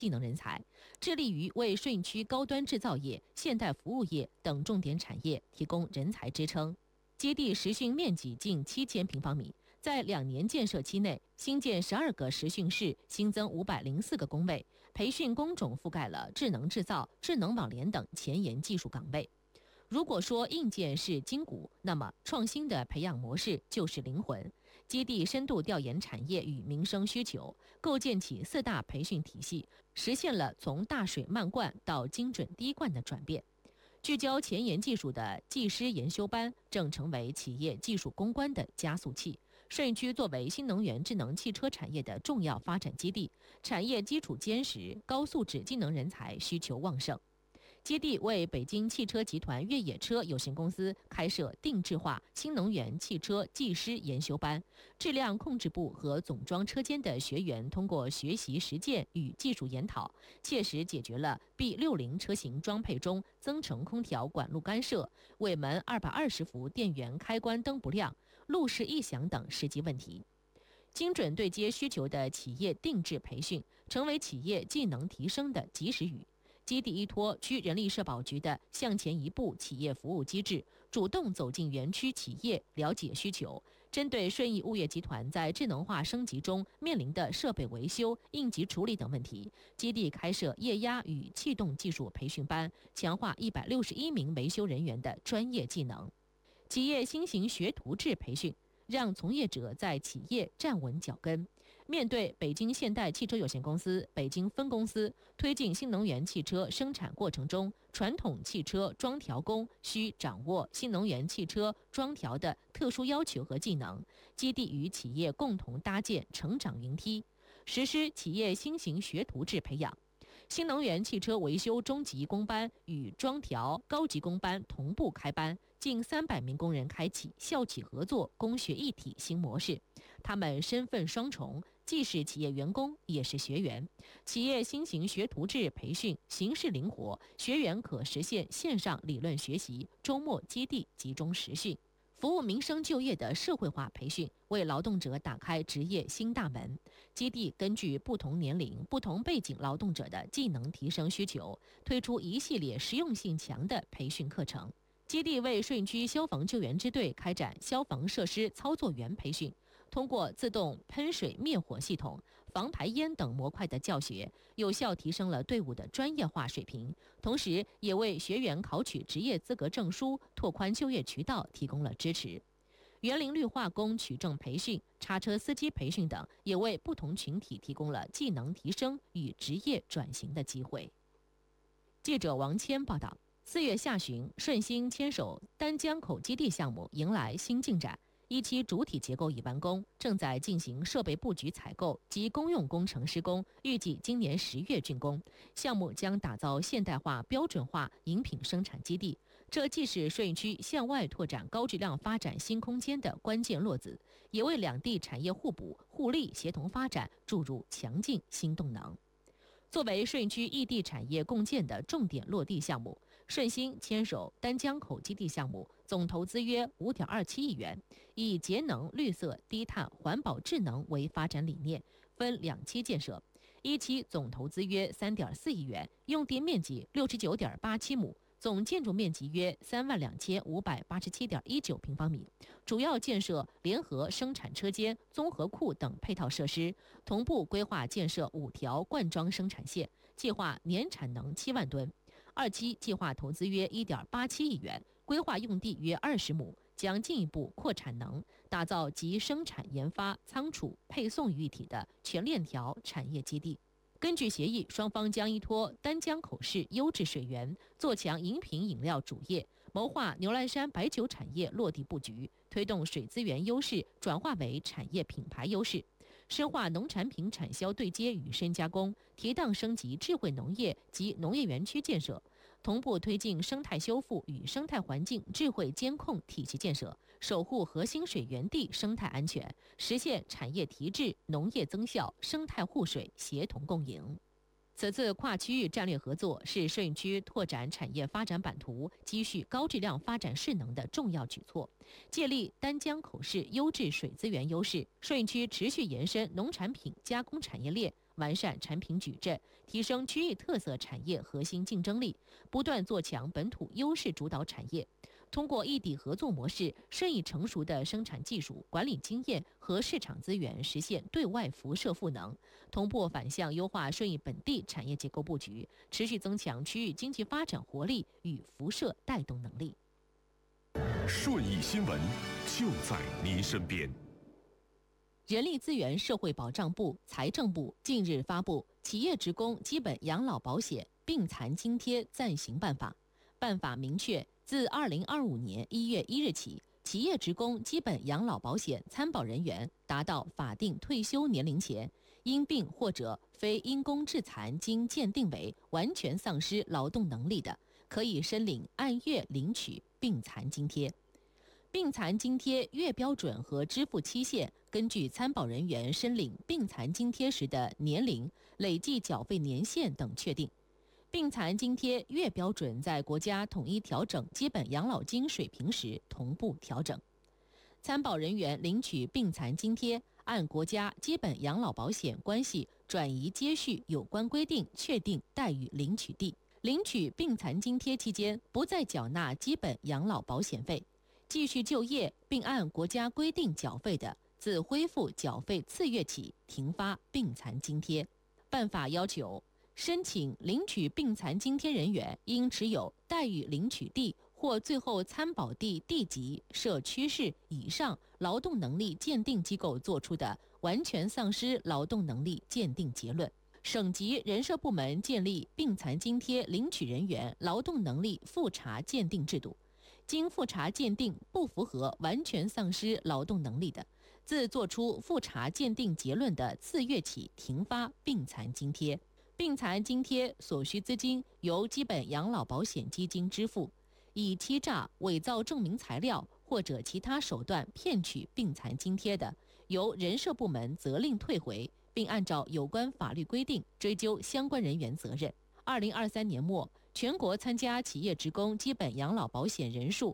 技能人才，致力于为顺义区高端制造业、现代服务业等重点产业提供人才支撑。基地实训面积近7000平方米，在2年建设期内，新建12个实训室，新增504个工位，培训工种覆盖了智能制造、智能网联等前沿技术岗位。如果说硬件是筋骨，那么创新的培养模式就是灵魂。基地深度调研产业与民生需求，构建起4大培训体系，实现了从大水漫灌到精准滴灌的转变。聚焦前沿技术的技师研修班正成为企业技术攻关的加速器。顺义区作为新能源智能汽车产业的重要发展基地，产业基础坚实，高素质技能人才需求旺盛。基地为北京汽车集团越野车有限公司开设定制化新能源汽车技师研修班，质量控制部和总装车间的学员通过学习实践与技术研讨，切实解决了 B60 车型装配中增程空调管路干涉、尾门220伏电源开关灯不亮、路试异响等实际问题。精准对接需求的企业定制培训，成为企业技能提升的及时雨。基地依托区人力社保局的向前一步企业服务机制，主动走进园区企业，了解需求。针对顺义物业集团在智能化升级中面临的设备维修、应急处理等问题，基地开设液压与气动技术培训班，强化161名维修人员的专业技能。企业新型学徒制培训，让从业者在企业站稳脚跟。面对北京现代汽车有限公司北京分公司推进新能源汽车生产过程中，传统汽车装调工需掌握新能源汽车装调的特殊要求和技能，基地与企业共同搭建成长云梯，实施企业新型学徒制培养。新能源汽车维修中级工班与装调高级工班同步开班，近300名工人开启校企合作、工学一体新模式。他们身份双重，既是企业员工，也是学员。企业新型学徒制培训形式灵活，学员可实现线上理论学习，周末基地集中实训。服务民生就业的社会化培训，为劳动者打开职业新大门。基地根据不同年龄、不同背景劳动者的技能提升需求，推出一系列实用性强的培训课程。基地为顺义区消防救援支队开展消防设施操作员培训，通过自动喷水灭火系统、防排烟等模块的教学，有效提升了队伍的专业化水平，同时也为学员考取职业资格证书、拓宽就业渠道提供了支持。园林绿化工取证培训、叉车司机培训等，也为不同群体提供了技能提升与职业转型的机会。记者王谦报道。4月下旬，顺兴牵手丹江口基地项目迎来新进展。一期主体结构已完工，正在进行设备布局采购及公用工程施工，预计今年10月竣工。项目将打造现代化、标准化饮品生产基地，这既是顺义区向外拓展高质量发展新空间的关键落子，也为两地产业互补、互利协同发展注入强劲新动能。作为顺义区异地产业共建的重点落地项目，顺兴牵手丹江口基地项目总投资约5.27亿元，以节能、绿色、低碳、环保、智能为发展理念，分2期建设。一期总投资约3.4亿元，用地面积69.87亩。总建筑面积约32587.19平方米，主要建设联合生产车间、综合库等配套设施，同步规划建设5条灌装生产线，计划年产能7万吨。2期计划投资约1.87亿元，规划用地约20亩，将进一步扩产能，打造集生产研发、仓储、配送于一体的全链条产业基地。根据协议，双方将依托丹江口市优质水源，做强饮品饮料主业，谋划牛栏山白酒产业落地布局，推动水资源优势转化为产业品牌优势，深化农产品产销对接与深加工，提档升级智慧农业及农业园区建设，同步推进生态修复与生态环境智慧监控体系建设，守护核心水源地生态安全，实现产业提质、农业增效、生态护水协同共赢。此次跨区域战略合作是顺义区拓展产业发展版图、积蓄高质量发展势能的重要举措。借力丹江口市优质水资源优势，顺义区持续延伸农产品加工产业链， 完善产品矩阵，提升区域特色产业核心竞争力，不断做强本土优势主导产业。通过异地合作模式，顺应成熟的生产技术、管理经验和市场资源，实现对外辐射赋能，同步反向优化顺应本地产业结构布局，持续增强区域经济发展活力与辐射带动能力。 顺义新闻就在您身边。 人力资源社会保障部、财政部近日发布《企业职工基本养老保险病残津贴暂行办法》。办法明确，自2025年1月1日起，企业职工基本养老保险参保人员达到法定退休年龄前，因病或者非因公致残经鉴定为完全丧失劳动能力的，可以申领按月领取病残津贴。病残津贴月标准和支付期限根据参保人员申领病残津贴时的年龄、累计缴费年限等确定。病残津贴月标准在国家统一调整基本养老金水平时同步调整。参保人员领取病残津贴，按国家基本养老保险关系转移接续有关规定确定待遇领取地。领取病残津贴期间，不再缴纳基本养老保险费。继续就业并按国家规定缴费的，自恢复缴费次月起停发病残津贴。办法要求，申请领取病残津贴人员应持有待遇领取地或最后参保地地级、社区市以上劳动能力鉴定机构作出的完全丧失劳动能力鉴定结论。省级人社部门建立病残津贴领取人员劳动能力复查鉴定制度。经复查鉴定不符合完全丧失劳动能力的，自作出复查鉴定结论的次月起停发病残津贴。病残津贴所需资金由基本养老保险基金支付，以欺诈、伪造证明材料或者其他手段骗取病残津贴的，由人社部门责令退回，并按照有关法律规定追究相关人员责任。2023年末，全国参加企业职工基本养老保险人数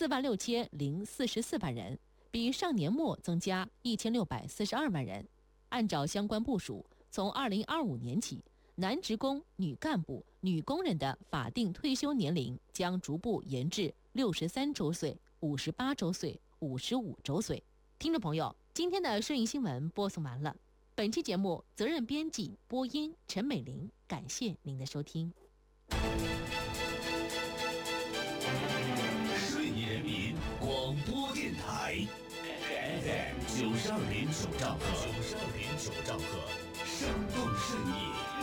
46044万人，比上年末增加1642万人。按照相关部署，从2025年起，男职工、女干部、女工人的法定退休年龄将逐步延至63周岁、58周岁、55周岁。听众朋友，今天的顺义新闻播送完了。本期节目责任编辑播音陈美玲，感谢您的收听。 顺义人民广播电台 FM 92.9兆赫，生动顺义。